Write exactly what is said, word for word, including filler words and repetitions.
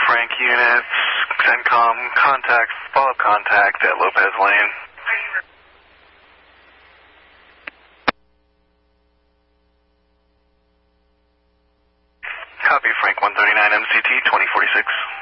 Frank units, CENTCOM, contact, follow-up contact at Lopez Lane. Copy, Frank one thirty-nine M C T twenty forty-six.